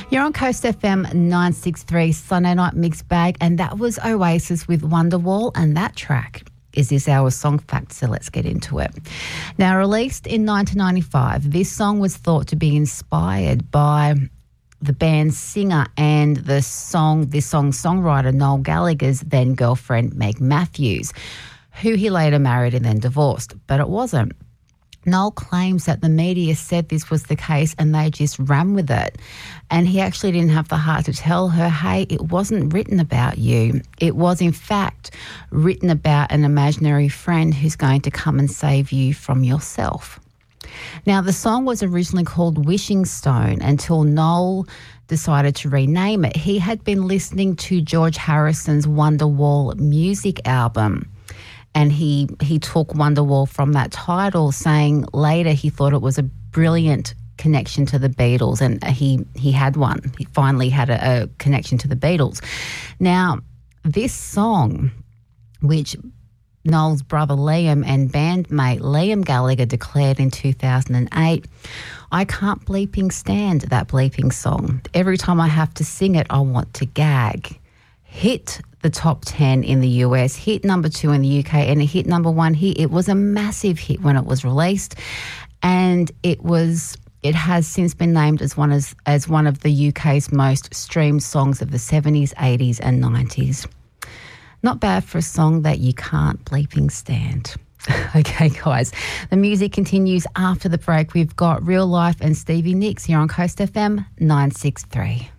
You're on Coast FM 963 Sunday Night Mixed Bag, and that was Oasis with Wonderwall, and that track is this hour's song fact, so let's get into it. Now, released in 1995, this song was thought to be inspired by the band's singer and this song's songwriter Noel Gallagher's then girlfriend Meg Matthews, who he later married and then divorced, but it wasn't. Noel claims that the media said this was the case and they just ran with it. And he actually didn't have the heart to tell her, hey, it wasn't written about you. It was, in fact, written about an imaginary friend who's going to come and save you from yourself. Now, the song was originally called Wishing Stone until Noel decided to rename it. He had been listening to George Harrison's Wonderwall music album, and he took Wonderwall from that title, saying later he thought it was a brilliant connection to the Beatles, and he had one. He finally had a connection to the Beatles. Now, this song, which Noel's brother Liam and bandmate Liam Gallagher declared in 2008, I can't bleeping stand that bleeping song. Every time I have to sing it, I want to gag. Hit the top 10 in the US, hit number 2 in the UK, and it hit number 1 here. It was a massive hit when it was released, and it has since been named as one of the UK's most streamed songs of the 70s, 80s and 90s. Not bad for a song that you can't bleeping stand. Okay, guys, the music continues after the break. We've got Real Life and Stevie Nicks here on Coast FM 963.